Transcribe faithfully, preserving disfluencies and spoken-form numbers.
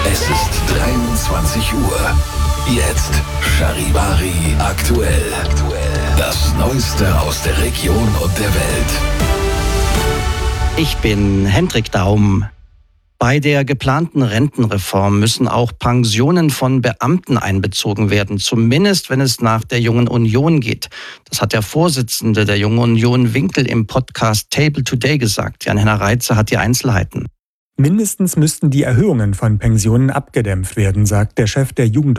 Es ist dreiundzwanzig Uhr. Jetzt Charivari aktuell. Das Neueste aus der Region und der Welt. Ich bin Hendrik Daum. Bei der geplanten Rentenreform müssen auch Pensionen von Beamten einbezogen werden, zumindest wenn es nach der Jungen Union geht. Das hat der Vorsitzende der Jungen Union Winkel im Podcast Table Today gesagt. Jan-Henner Reitze hat die Einzelheiten. Mindestens müssten die Erhöhungen von Pensionen abgedämpft werden, sagt der Chef der Jugend